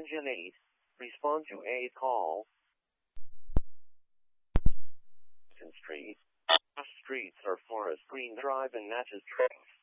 Engine 8. Respond to a call. Street. Streets are Forest Green Drive and Natchez Trace.